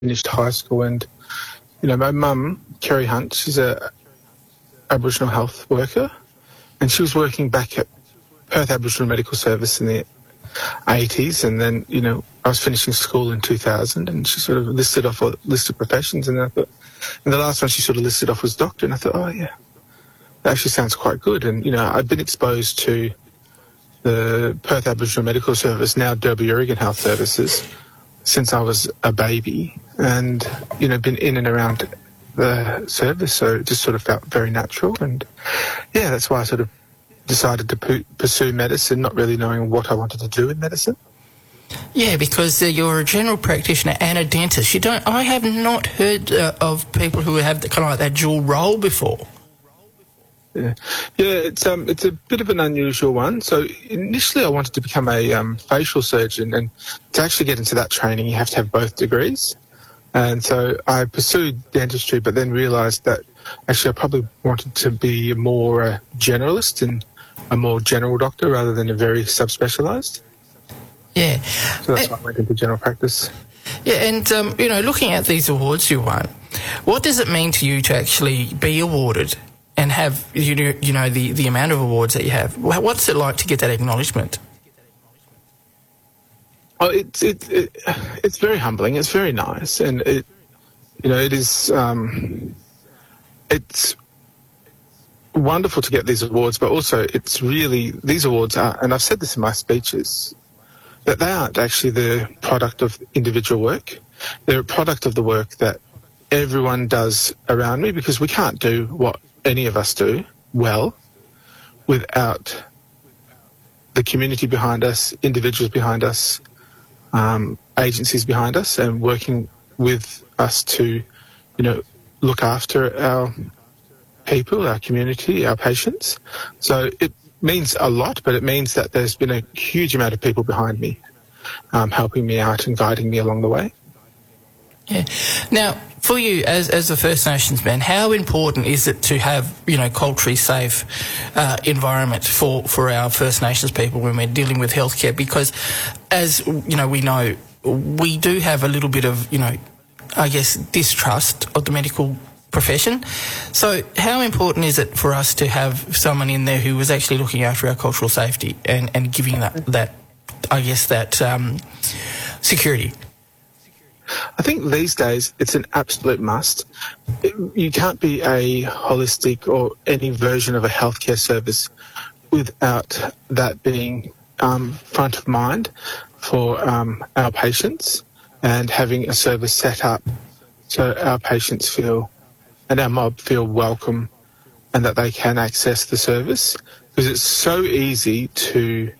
finished high school, and my mum, Kerry Hunt, she's a Aboriginal health worker, and she was working back at Perth Aboriginal Medical Service in the 80s, and then I was finishing school in 2000, and she sort of listed off a list of professions, and I thought, and the last one she sort of listed off was doctor, and I thought, oh yeah, that actually sounds quite good. And I'd been exposed to the Perth Aboriginal Medical Service, now Derby Oregon Health Services, since I was a baby, and been in and around the service, so it just sort of felt very natural. And yeah, that's why I sort of decided to pursue medicine, not really knowing what I wanted to do in medicine. Yeah, because you're a general practitioner and a dentist. I have not heard of people who have kind of like that dual role before. Yeah, it's a bit of an unusual one. So initially I wanted to become a facial surgeon, and to actually get into that training you have to have both degrees. And so I pursued dentistry, but then realised that actually I probably wanted to be more a generalist and a more general doctor rather than a very subspecialised. Yeah. So that's why I went into general practice. Yeah, and, looking at these awards you won, what does it mean to you to actually be awarded and have, the amount of awards that you have? What's it like to get that acknowledgement? Oh, it's very humbling. It's very nice, and it is. It's wonderful to get these awards, but also it's really, these awards are, and I've said this in my speeches, that they aren't actually the product of individual work. They're a product of the work that everyone does around me, because we can't do what any of us do well without the community behind us, individuals behind us, agencies behind us, and working with us to, look after our people, our community, our patients. So it means a lot, but it means that there's been a huge amount of people behind me, helping me out and guiding me along the way. Yeah. Now, for you as a First Nations man, how important is it to have, culturally safe environment for our First Nations people when we're dealing with healthcare? Because, as we know, we do have a little bit of, distrust of the medical profession. So how important is it for us to have someone in there who is actually looking after our cultural safety and giving that security? I think these days it's an absolute must. You can't be a holistic or any version of a healthcare service without that being front of mind for our patients, and having a service set up so our patients feel and our mob feel welcome and that they can access the service. Because it's so easy to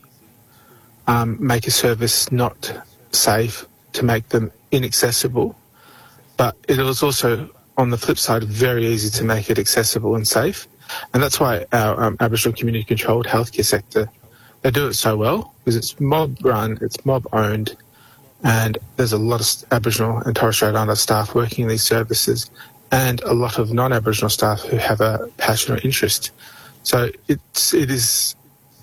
make a service not safe, to make them inaccessible, but it is also, on the flip side, very easy to make it accessible and safe. And that's why our Aboriginal community-controlled healthcare sector, they do it so well, because it's mob-run, it's mob-owned, and there's a lot of Aboriginal and Torres Strait Islander staff working in these services, and a lot of non-Aboriginal staff who have a passion or interest. So it is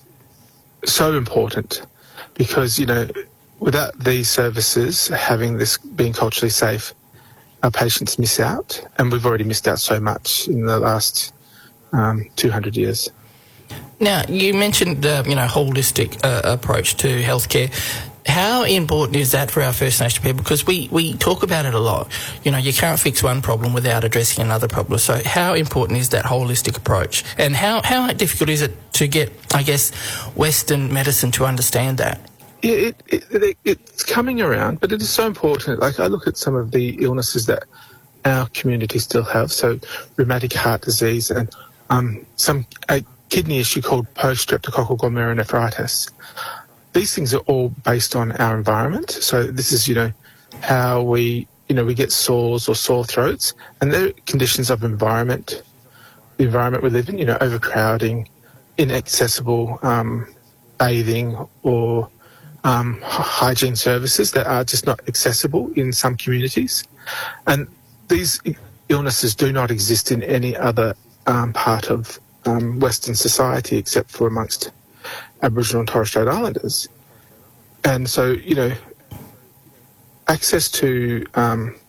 so important, because, without these services having this being culturally safe, our patients miss out, and we've already missed out so much in the last 200 years. Now, you mentioned, holistic approach to healthcare. How important is that for our First Nation people? Because we talk about it a lot. You can't fix one problem without addressing another problem. So how important is that holistic approach? And how difficult is it to get, Western medicine to understand that? Yeah, it's coming around, but it is so important. Like, I look at some of the illnesses that our community still have, so rheumatic heart disease and a kidney issue called post-streptococcal glomerulonephritis. These things are all based on our environment. So this is, how we get sores or sore throats, and they're conditions of the environment we live in, overcrowding, inaccessible bathing, or hygiene services that are just not accessible in some communities. And these illnesses do not exist in any other part of Western society except for amongst Aboriginal and Torres Strait Islanders. And so, access to